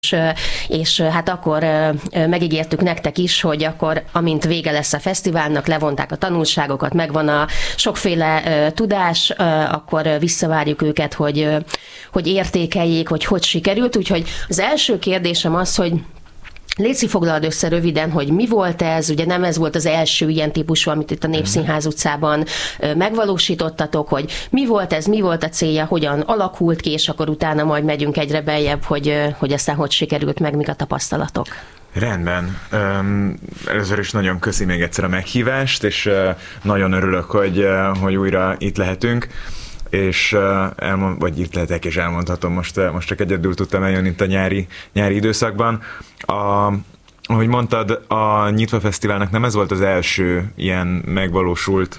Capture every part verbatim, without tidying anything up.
És, és hát akkor megígértük nektek is, hogy akkor, amint vége lesz a fesztiválnak, levonták a tanulságokat, megvan a sokféle tudás, akkor visszavárjuk őket, hogy, hogy értékeljék, hogy hogy sikerült. Úgyhogy az első kérdésem az, hogy léci, foglald össze röviden, hogy mi volt ez, ugye nem ez volt az első ilyen típusú, amit itt a Népszínház utcában megvalósítottatok, hogy mi volt ez, mi volt a célja, hogyan alakult ki, és akkor utána majd megyünk egyre beljebb, hogy, hogy aztán hogy sikerült meg, mik a tapasztalatok. Rendben. Um, először is nagyon köszi még egyszer a meghívást, és uh, nagyon örülök, hogy, uh, hogy újra itt lehetünk. És elmond, vagy itt lehetek, és elmondhatom, most, most csak egyedül tudtam eljönni itt a nyári, nyári időszakban. A, ahogy mondtad, a Nyitva Fesztiválnak nem ez volt az első ilyen megvalósult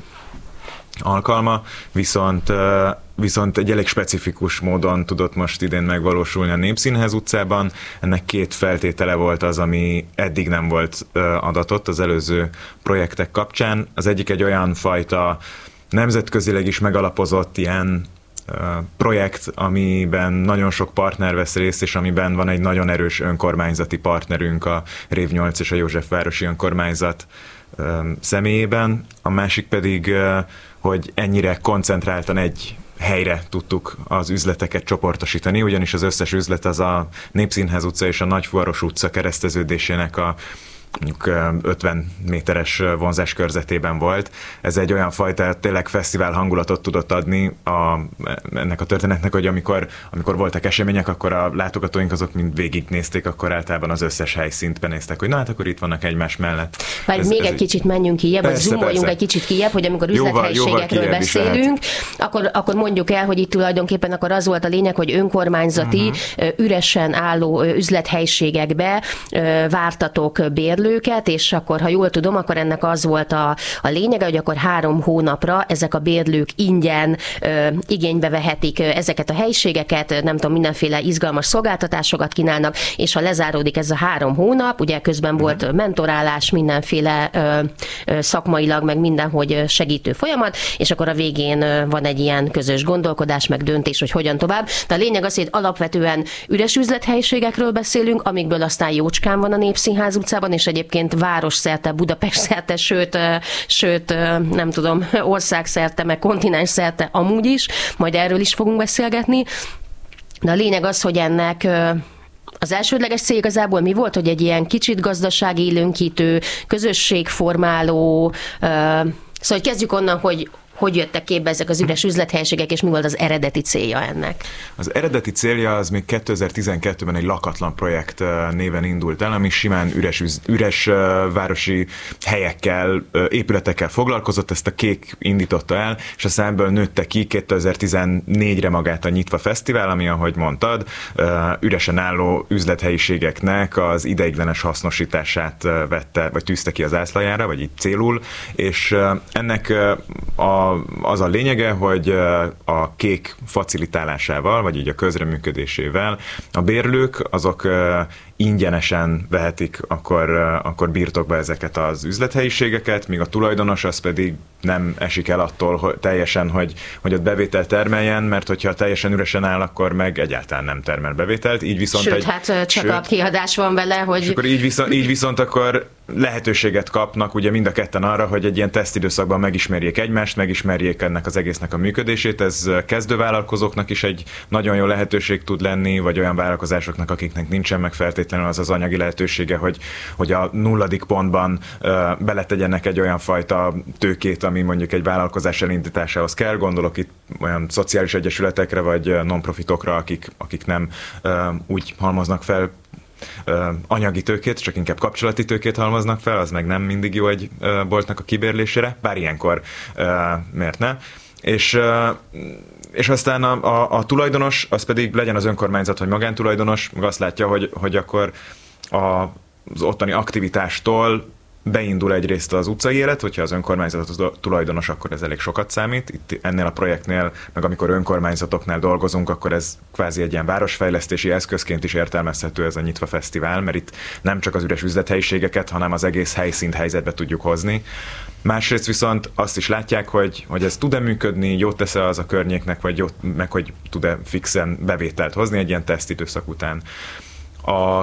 alkalma, viszont, viszont egy elég specifikus módon tudott most idén megvalósulni a Népszínház utcában. Ennek két feltétele volt az, ami eddig nem volt adatott az előző projektek kapcsán. Az egyik egy olyan fajta nemzetközileg is megalapozott ilyen uh, projekt, amiben nagyon sok partner vesz részt, és amiben van egy nagyon erős önkormányzati partnerünk, a Rév nyolc és a Józsefvárosi Önkormányzat uh, személyében. A másik pedig, uh, hogy ennyire koncentráltan egy helyre tudtuk az üzleteket csoportosítani, ugyanis az összes üzlet az a Népszínház utca és a Nagyfuvaros utca kereszteződésének a mondjuk ötven méteres vonzás körzetében volt. Ez egy olyan fajta tényleg fesztivál hangulatot tudott adni a, ennek a történetnek, hogy amikor, amikor voltak események, akkor a látogatóink azok mind végignézték, akkor általában az összes helyszínt benéztek, hogy na hát akkor itt vannak egymás mellett. Vagy ez, még ez egy kicsit menjünk kijebb, vagy zoomoljunk egy kicsit kijebb, hogy amikor üzlethelyiségekről beszélünk, akkor, akkor mondjuk el, hogy itt tulajdonképpen akkor az volt a lényeg, hogy önkormányzati, uh-huh. üresen álló üzlethelyiségekbe vártatok bérlőket, őket, és akkor, ha jól tudom, akkor ennek az volt a, a lényege, hogy akkor három hónapra ezek a bérlők ingyen ö, igénybe vehetik ezeket a helyiségeket, nem tudom, mindenféle izgalmas szolgáltatásokat kínálnak, és ha lezáródik ez a három hónap, ugye közben volt uh-huh. mentorálás, mindenféle ö, ö, szakmailag, meg mindenhogy segítő folyamat, és akkor a végén ö, van egy ilyen közös gondolkodás, meg döntés, hogy hogyan tovább. De a lényeg az, hogy alapvetően üres üzlethelyiségekről beszélünk, amikből aztán jócskán van a Népszínház utcában, és egyébként városszerte, Budapest szerte, sőt, sőt, nem tudom, országszerte, meg kontinensszerte amúgy is, majd erről is fogunk beszélgetni. De a lényeg az, hogy ennek az elsődleges cél igazából mi volt, hogy egy ilyen kicsit gazdasági élénkítő, közösségformáló, szóval hogy kezdjük onnan, hogy hogy jöttek képbe ezek az üres üzlethelyiségek, és mi volt az eredeti célja ennek? Az eredeti célja az még kétezer-tizenkettőben egy lakatlan projekt néven indult el, ami simán üres, üres városi helyekkel, épületekkel foglalkozott, ezt a Kék indította el, és aztán ebből nőtte ki kétezer-tizennégyre magát a Nyitva Fesztivál, ami, ahogy mondtad, üresen álló üzlethelyiségeknek az ideiglenes hasznosítását vette, vagy tűzte ki az ászlajára, vagy így célul, és ennek a az a lényege, hogy a Kék facilitálásával, vagy így a közreműködésével a bérlők azok ingyenesen vehetik akkor, akkor birtokba ezeket az üzlethelyiségeket, míg a tulajdonos az pedig nem esik el attól hogy teljesen, hogy, hogy ott bevételt termeljen, mert hogyha teljesen üresen áll, akkor meg egyáltalán nem termel bevételt. Így viszont sőt, egy, hát csak sőt, a kiadás van vele, hogy... És akkor így viszont, így viszont akkor lehetőséget kapnak ugye mind a ketten arra, hogy egy ilyen tesztidőszakban megismerjék egymást, megismerjék ennek az egésznek a működését. Ez kezdővállalkozóknak is egy nagyon jó lehetőség tud lenni, vagy olyan vállalkozásoknak, akiknek nincsen meg feltétlenül az az anyagi lehetősége, hogy, hogy a nulladik pontban uh, beletegyenek egy olyan fajta tőkét, ami mondjuk egy vállalkozás elindításához kell. Gondolok itt olyan szociális egyesületekre, vagy non-profitokra, akik, akik nem uh, úgy halmoznak fel uh, anyagi tőkét, csak inkább kapcsolati tőkét halmoznak fel, az meg nem mindig jó egy uh, boltnak a kibérlésére, bár ilyenkor uh, miért ne. És, és aztán a, a, a tulajdonos, az pedig legyen az önkormányzat, vagy magántulajdonos, meg azt látja, hogy, hogy akkor a, az ottani aktivitástól beindul egyrészt az utcai élet, hogyha az önkormányzat az tulajdonos, akkor ez elég sokat számít. Itt ennél a projektnél, meg amikor önkormányzatoknál dolgozunk, akkor ez kvázi egy ilyen városfejlesztési eszközként is értelmezhető ez a Nyitva Fesztivál, mert itt nem csak az üres üzlethelyiségeket, hanem az egész helyszínt helyzetbe tudjuk hozni. Másrészt viszont azt is látják, hogy, hogy ez tud-e működni, jót tesz-e az a környéknek, vagy jót, meg hogy tud-e fixen bevételt hozni egy ilyen tesztidőszak után. a